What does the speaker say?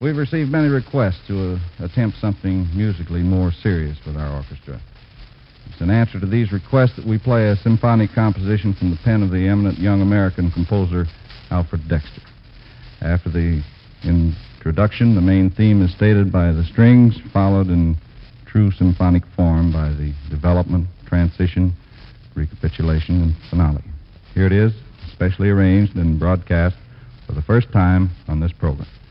We've received many requests to attempt something musically more serious with our orchestra. It's in answer to these requests that we play a symphonic composition from the pen of the eminent young American composer Alfred Dexter. After the introduction, the main theme is stated by the strings, followed in true symphonic form by the development, transition, recapitulation, and finale. Here it is, specially arranged and broadcast for the first time on this program.